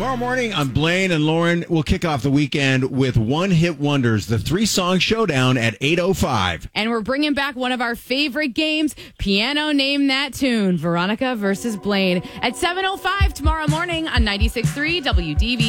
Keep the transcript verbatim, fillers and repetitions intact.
Tomorrow morning on Blaine and Lauren, we'll kick off the weekend with One Hit Wonders, the three-song showdown at eight oh five. And we're bringing back one of our favorite games, Piano Name That Tune, Veronica versus Blaine, at seven oh five tomorrow morning on ninety-six point three W D V.